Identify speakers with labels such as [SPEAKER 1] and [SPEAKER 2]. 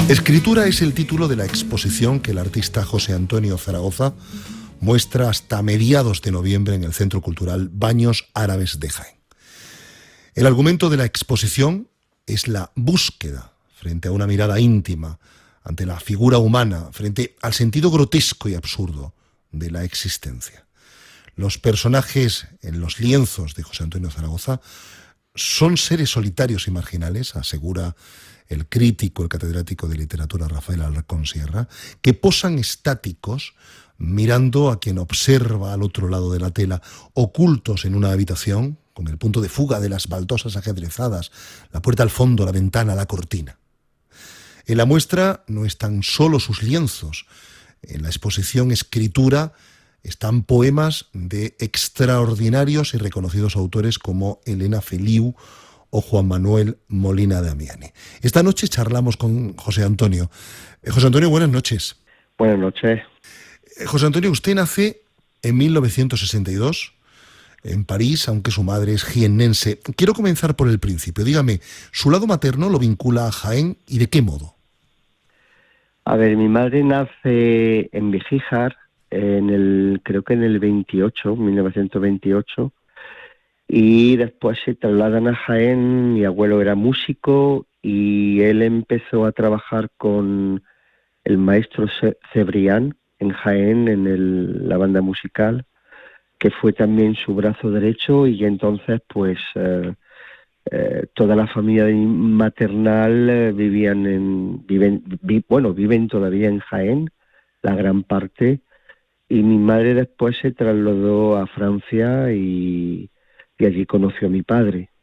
[SPEAKER 1] Escritura es el título de la exposición que el artista José Antonio Zaragoza muestra hasta mediados de noviembre en el Centro Cultural Baños Árabes de Jaén. El argumento de la exposición es la búsqueda frente a una mirada íntima, ante la figura humana, frente al sentido grotesco y absurdo de la existencia. Los personajes en los lienzos de José Antonio Zaragoza son seres solitarios y marginales, asegura el crítico, el catedrático de literatura Rafael Alarcón Sierra, que posan estáticos mirando a quien observa al otro lado de la tela, ocultos en una habitación, con el punto de fuga de las baldosas ajedrezadas, la puerta al fondo, la ventana, la cortina. En la muestra no están solo sus lienzos. En la exposición Escritura están poemas de extraordinarios y reconocidos autores como Elena Feliu o Juan Manuel Molina Damiani. Esta noche charlamos con José Antonio. José Antonio, buenas noches.
[SPEAKER 2] Buenas noches.
[SPEAKER 1] José Antonio, usted nace en 1962 en París, aunque su madre es jiennense. Quiero comenzar por el principio. Dígame, ¿su lado materno lo vincula a Jaén y de qué modo?
[SPEAKER 2] A ver, mi madre nace en Vigíjar, creo que en el 1928, y después se trasladan a Jaén. Mi abuelo era músico y él empezó a trabajar con el maestro Cebrián en Jaén, la banda musical, que fue también su brazo derecho, y entonces pues toda la familia maternal viven todavía en Jaén, la gran parte, y mi madre después se trasladó a Francia y allí conoció a mi padre.